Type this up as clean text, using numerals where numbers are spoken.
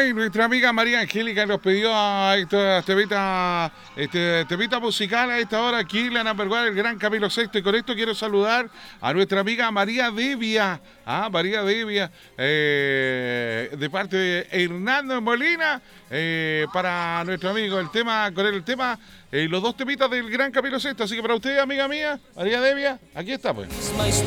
Ay, nuestra amiga María Angélica nos pidió a esta temita musical a esta hora aquí, la number one, el gran Camilo Sexto. Y con esto quiero saludar a nuestra amiga María Devia. María Devia, de parte de Hernando Molina, para nuestro amigo, los dos temitas del gran Camilo Sexto. Así que para usted, amiga mía, María Devia, aquí está pues.